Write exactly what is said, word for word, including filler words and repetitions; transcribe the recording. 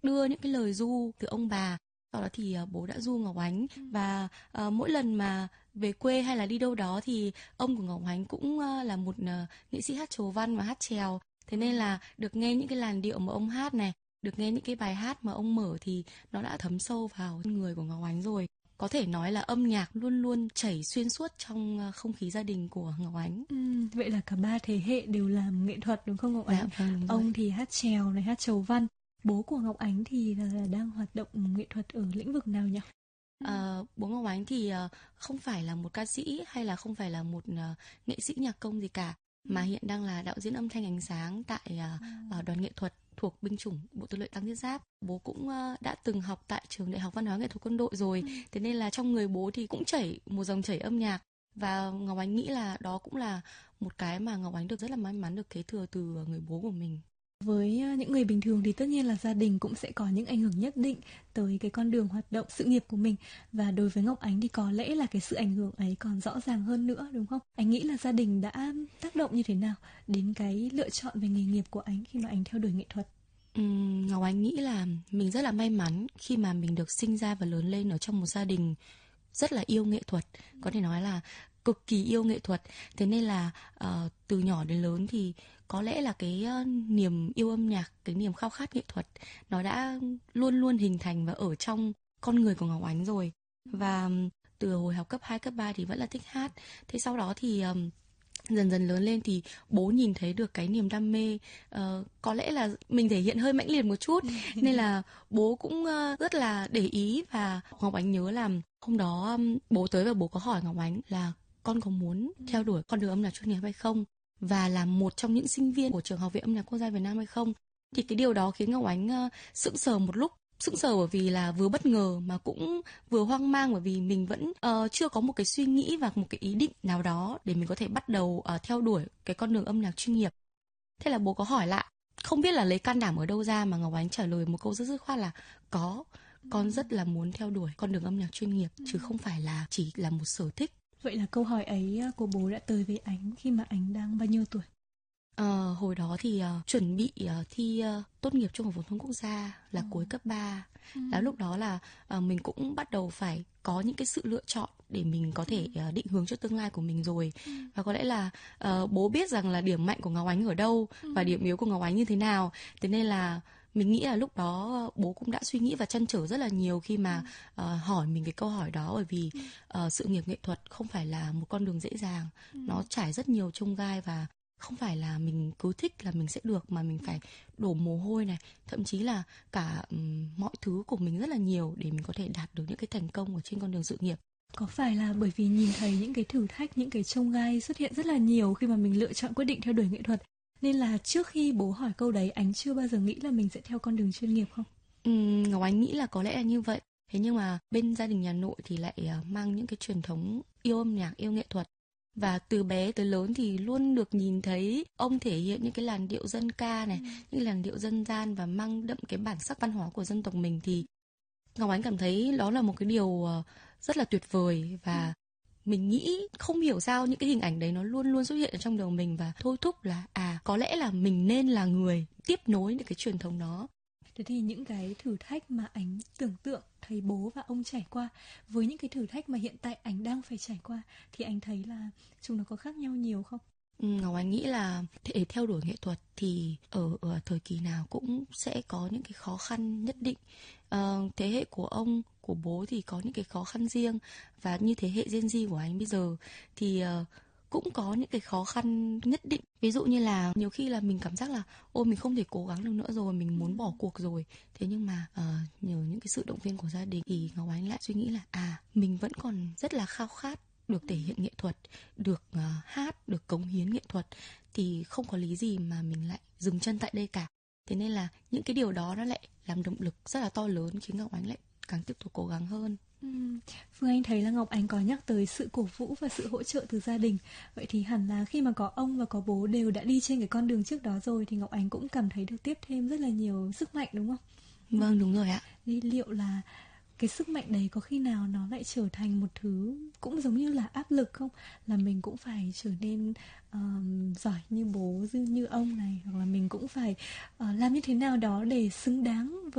đưa những cái lời ru từ ông bà. Sau đó thì uh, bố đã ru Ngọc Ánh, và uh, mỗi lần mà về quê hay là đi đâu đó thì ông của Ngọc Ánh cũng uh, là một uh, nghệ sĩ hát chầu văn và hát chèo. Thế nên là được nghe những cái làn điệu mà ông hát này, được nghe những cái bài hát mà ông mở thì nó đã thấm sâu vào người của Ngọc Ánh rồi. Có thể nói là âm nhạc luôn luôn chảy xuyên suốt trong uh, không khí gia đình của Ngọc Ánh. Ừ, vậy là cả ba thế hệ đều làm nghệ thuật đúng không Ngọc Ánh? Dạ, vâng, Ông thì hát chèo này, hát chầu văn. Bố của Ngọc Ánh thì là, là đang hoạt động nghệ thuật ở lĩnh vực nào nhỉ? Uh, bố Ngọc Ánh thì uh, không phải là một ca sĩ hay là không phải là một uh, nghệ sĩ nhạc công gì cả, mà hiện đang là đạo diễn âm thanh ánh sáng tại uh, uh, đoàn nghệ thuật thuộc binh chủng Bộ Tư lệnh Tăng Thiết Giáp. Bố cũng uh, đã từng học tại trường Đại học Văn hóa Nghệ thuật Quân đội rồi, thế nên là trong người bố thì cũng chảy một dòng chảy âm nhạc, và Ngọc Ánh nghĩ là đó cũng là một cái mà Ngọc Ánh được rất là may mắn được kế thừa từ người bố của mình. Với những người bình thường thì tất nhiên là gia đình cũng sẽ có những ảnh hưởng nhất định tới cái con đường hoạt động sự nghiệp của mình. Và đối với Ngọc Ánh thì có lẽ là cái sự ảnh hưởng ấy còn rõ ràng hơn nữa đúng không? Anh nghĩ là gia đình đã tác động như thế nào đến cái lựa chọn về nghề nghiệp của anh khi mà anh theo đuổi nghệ thuật? Uhm, Ngọc Ánh nghĩ là mình rất là may mắn khi mà mình được sinh ra và lớn lên ở trong một gia đình rất là yêu nghệ thuật, có thể nói là cực kỳ yêu nghệ thuật. Thế nên là uh, từ nhỏ đến lớn thì có lẽ là cái uh, niềm yêu âm nhạc, cái niềm khao khát nghệ thuật nó đã luôn luôn hình thành và ở trong con người của Ngọc Ánh rồi. Và um, từ hồi học cấp hai, cấp ba thì vẫn là thích hát. Thế sau đó thì um, dần dần lớn lên thì bố nhìn thấy được cái niềm đam mê, uh, có lẽ là mình thể hiện hơi mãnh liệt một chút nên là bố cũng uh, rất là để ý. Và Ngọc Ánh nhớ là hôm đó um, bố tới và bố có hỏi Ngọc Ánh là con có muốn theo đuổi con đường âm nhạc chuyên nghiệp hay không, và là một trong những sinh viên của trường Học viện Âm nhạc Quốc gia Việt Nam hay không. Thì cái điều đó khiến Ngọc Ánh uh, sững sờ một lúc. Sững sờ bởi vì là vừa bất ngờ mà cũng vừa hoang mang, bởi vì mình vẫn uh, chưa có một cái suy nghĩ và một cái ý định nào đó để mình có thể bắt đầu uh, theo đuổi cái con đường âm nhạc chuyên nghiệp. Thế là bố có hỏi lại, không biết là lấy can đảm ở đâu ra mà Ngọc Ánh trả lời một câu rất dứt khoát là có, con rất là muốn theo đuổi con đường âm nhạc chuyên nghiệp chứ không phải là chỉ là một sở thích. Vậy là câu hỏi ấy của bố đã tới với ánh khi mà ánh đang bao nhiêu tuổi? Uh, hồi đó thì uh, chuẩn bị uh, thi uh, tốt nghiệp Trung học phổ thông quốc gia là ừ. cuối cấp ba. Ừ. Là lúc đó là uh, mình cũng bắt đầu phải có những cái sự lựa chọn để mình có thể uh, định hướng cho tương lai của mình rồi. Ừ. Và có lẽ là uh, bố biết rằng là điểm mạnh của Ngọc Ánh ở đâu ừ. và điểm yếu của Ngọc Ánh như thế nào. Thế nên là mình nghĩ là lúc đó bố cũng đã suy nghĩ và trăn trở rất là nhiều khi mà uh, hỏi mình cái câu hỏi đó, bởi vì uh, sự nghiệp nghệ thuật không phải là một con đường dễ dàng. Ừ. Nó trải rất nhiều chông gai và không phải là mình cứ thích là mình sẽ được, mà mình phải đổ mồ hôi này, thậm chí là cả um, mọi thứ của mình rất là nhiều để mình có thể đạt được những cái thành công ở trên con đường sự nghiệp. Có phải là bởi vì nhìn thấy những cái thử thách, những cái chông gai xuất hiện rất là nhiều khi mà mình lựa chọn quyết định theo đuổi nghệ thuật, nên là trước khi bố hỏi câu đấy anh chưa bao giờ nghĩ là mình sẽ theo con đường chuyên nghiệp không? Uhm, Ngọc Ánh nghĩ là có lẽ là như vậy. Thế nhưng mà bên gia đình nhà nội thì lại uh, mang những cái truyền thống yêu âm nhạc, yêu nghệ thuật. Và từ bé tới lớn thì luôn được nhìn thấy ông thể hiện những cái làn điệu dân ca này, ừ. những làn điệu dân gian và mang đậm cái bản sắc văn hóa của dân tộc mình. Thì Ngọc Ánh cảm thấy đó là một cái điều rất là tuyệt vời. Và ừ. mình nghĩ không hiểu sao những cái hình ảnh đấy nó luôn luôn xuất hiện ở trong đầu mình và thôi thúc là à có lẽ là mình nên là người tiếp nối những cái truyền thống đó. Thế thì những cái thử thách mà anh tưởng tượng thấy bố và ông trải qua với những cái thử thách mà hiện tại anh đang phải trải qua thì anh thấy là chúng nó có khác nhau nhiều không? Ừ, Ngọc Anh nghĩ là để theo đuổi nghệ thuật thì ở, ở thời kỳ nào cũng sẽ có những cái khó khăn nhất định. Ờ, thế hệ của ông, của bố thì có những cái khó khăn riêng, và như thế hệ Gen Z của anh bây giờ thì uh, cũng có những cái khó khăn nhất định. Ví dụ như là nhiều khi là mình cảm giác là ôi mình không thể cố gắng được nữa rồi, mình muốn bỏ cuộc rồi. Thế nhưng mà uh, nhờ những cái sự động viên của gia đình thì Ngọc Ánh lại suy nghĩ là à mình vẫn còn rất là khao khát được thể hiện nghệ thuật, được uh, hát, được cống hiến nghệ thuật, thì không có lý gì mà mình lại dừng chân tại đây cả. Thế nên là những cái điều đó nó lại làm động lực rất là to lớn khiến Ngọc Ánh lại càng tiếp tục cố gắng hơn. Ừ. Phương Anh thấy là Ngọc Ánh có nhắc tới sự cổ vũ và sự hỗ trợ từ gia đình. Vậy thì hẳn là khi mà có ông và có bố đều đã đi trên cái con đường trước đó rồi thì Ngọc Ánh cũng cảm thấy được tiếp thêm rất là nhiều sức mạnh đúng không? Vâng, đúng rồi ạ. Thì liệu là cái sức mạnh đấy có khi nào nó lại trở thành một thứ cũng giống như là áp lực không? Là mình cũng phải trở nên uh, giỏi như bố, như ông này, hoặc là mình cũng phải uh, làm như thế nào đó để xứng đáng với